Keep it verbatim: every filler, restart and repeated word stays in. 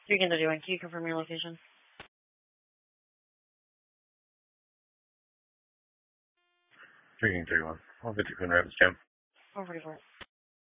Speaking to doing, can you confirm your location? Speaking to one. I'll get you in right, Jim. Over to it.